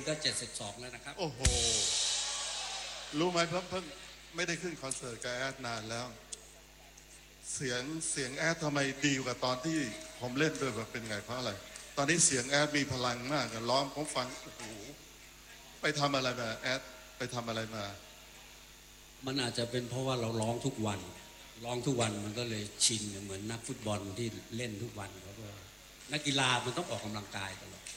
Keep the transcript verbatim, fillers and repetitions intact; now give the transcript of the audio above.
ก็เจ็ดสิบสองแล้วนะครับโอ้โหรู้ไหมเพิ่งเพิ่งไม่ได้ขึ้นคอนเสิร์ตกับแอดนานแล้วเสียงเสียงแอดทำไมดีกว่าตอนที่ผมเล่นด้วยแบบเป็นไงเพราะอะไรตอนนี้เสียงแอดมีพลังมากร้องผมฟังโอ้โหไปทำอะไรมาแอดไปทำอะไรมามันอาจจะเป็นเพราะว่าเราร้องทุกวันร้องทุกวันมันก็เลยชินเหมือนนักฟุตบอลที่เล่นทุกวันเขาก็นักกีฬามันต้องออกกำลังกายตลอด